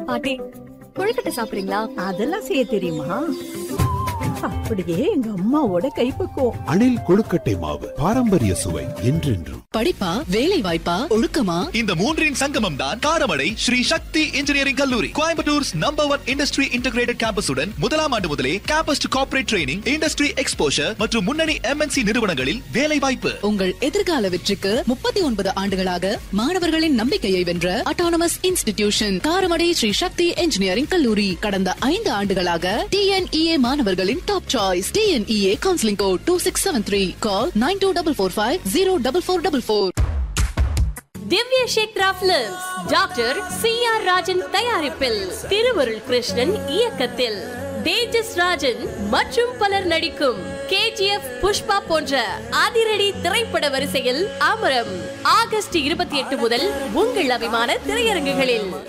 பாட்டி கொழுக்கட்டை சாப்பிடுறீங்களா? அதெல்லாம் செய்ய தெரியுமா? அப்படியே எங்க அம்மாவோட கைப்பக்குவம். அணில் கொழுக்கட்டை மாவு, பாரம்பரிய சுவை என்றென்றும். படிப்பா, வேலை வாய்ப்பா, ஒழுக்கமா? இந்த மூன்றின் சங்கமம் தான் காரமடை ஸ்ரீ சக்தி இன்ஜினியரிங் கல்லூரி. கோயம்புத்தூர்ஸ் நம்பர் 1 இண்டஸ்ட்ரி இன்டகிரேட்டட் கேம்பஸுடன் முதலாம் ஆண்டு முதலே campus to corporate training, industry exposure மற்றும் முன்னணி MNC நிறுவனங்களில் வேலை வாய்ப்பு. உங்கள் எதிர்கால வெற்றிக்கு 39 ஆண்டுகளாக மாணவர்களின் நம்பிக்கையை வென்ற அட்டானமஸ் இன்ஸ்டிடியூஷன் காரமடை ஸ்ரீ சக்தி இன்ஜினியரிங் கல்லூரி. கடந்த 5 ஆண்டுகளாக TNEA மாணவர்களின் top choice. TNEA counselling code 2673. கால் 9245044444. திவ்ய சேத்ரா பிலிம்ஸ் டாக்டர் CR ராஜன் தயாரிப்பில் திருவருள் கிருஷ்ணன் இயக்கத்தில் தேஜஸ் ராஜன் மற்றும் பலர் நடிக்கும் KGF, புஷ்பா போன்ற அதிரடி திரைப்பட வரிசையில் அமரம் ஆகஸ்ட் 28 முதல் உங்கள் அபிமான திரையரங்குகளில்.